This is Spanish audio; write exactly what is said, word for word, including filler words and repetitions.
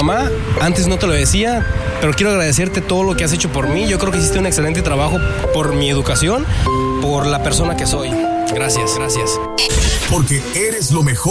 mamá, antes no te lo decía, pero quiero agradecerte todo lo que has hecho por mí. Yo creo que hiciste un excelente trabajo por mi educación, por la persona que soy. Gracias, gracias. Porque eres lo mejor.